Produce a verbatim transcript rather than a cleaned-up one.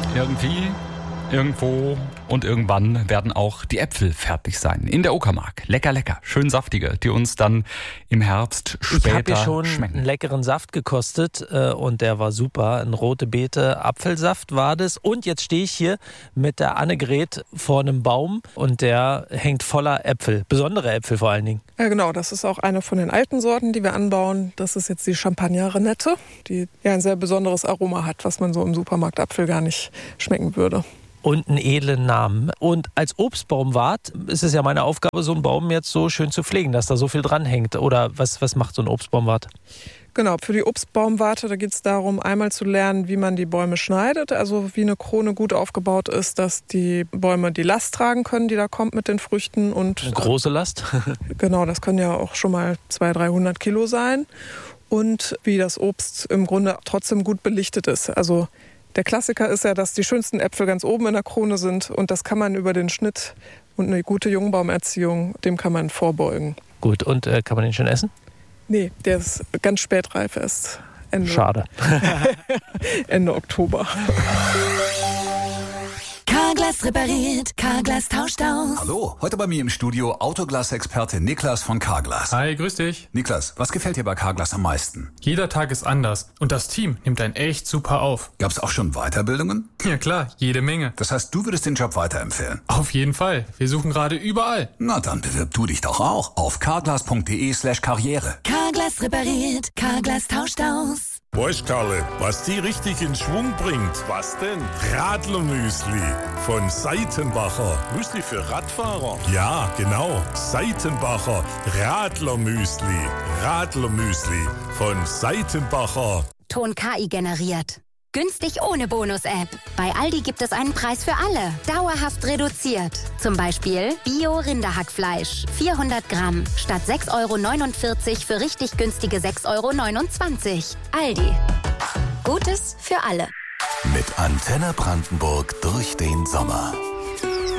Irgendwie, irgendwo und irgendwann werden auch die Äpfel fertig sein. In der Uckermark. Lecker, lecker. Schön saftige, die uns dann im Herbst später Ich habe hier schon schmecken. einen leckeren Saft gekostet äh, und der war super. Ein rote Beete Apfelsaft war das. Und jetzt stehe ich hier mit der Annegret vor einem Baum und der hängt voller Äpfel. Besondere Äpfel vor allen Dingen. Ja, genau. Das ist auch eine von den alten Sorten, die wir anbauen. Das ist jetzt die Champagner-Renette, die ja ein sehr besonderes Aroma hat, was man so im Supermarkt Apfel gar nicht schmecken würde. Und einen edlen Namen. Und als Obstbaumwart ist es ja meine Aufgabe, so einen Baum jetzt so schön zu pflegen, dass da so viel dran hängt. Oder was, was macht so ein Obstbaumwart? Genau, für die Obstbaumwarte, da geht es darum, einmal zu lernen, wie man die Bäume schneidet, also wie eine Krone gut aufgebaut ist, dass die Bäume die Last tragen können, die da kommt mit den Früchten. Und eine große Last? Genau, das können ja auch schon mal zweihundert, dreihundert Kilo sein. Und wie das Obst im Grunde trotzdem gut belichtet ist. Also der Klassiker ist ja, dass die schönsten Äpfel ganz oben in der Krone sind und das kann man über den Schnitt und eine gute Jungbaumerziehung, dem kann man vorbeugen. Gut, und äh, kann man den schon essen? Nee, der ist ganz spätreif erst. Ende, Schade. Ende Oktober. Carglass repariert, Carglass tauscht aus. Hallo, heute bei mir im Studio Autoglas-Experte Niklas von Carglass. Hi, grüß dich. Niklas, was gefällt dir bei Carglass am meisten? Jeder Tag ist anders und das Team nimmt einen echt super auf. Gab's auch schon Weiterbildungen? Ja klar, jede Menge. Das heißt, du würdest den Job weiterempfehlen? Auf jeden Fall. Wir suchen gerade überall. Na, dann bewirb du dich doch auch auf carglass.de slash karriere. Carglass repariert, Carglass tauscht aus. Weißt Karle, was die richtig in Schwung bringt? Was denn? Radlermüsli von Seitenbacher. Müsli für Radfahrer? Ja, genau. Seitenbacher Radlermüsli. Radlermüsli von Seitenbacher. Ton K I generiert. Günstig ohne Bonus-App. Bei Aldi gibt es einen Preis für alle. Dauerhaft reduziert. Zum Beispiel Bio-Rinderhackfleisch. vierhundert Gramm. Statt sechs Euro neunundvierzig für richtig günstige sechs Euro neunundzwanzig. Aldi. Gutes für alle. Mit Antenne Brandenburg durch den Sommer.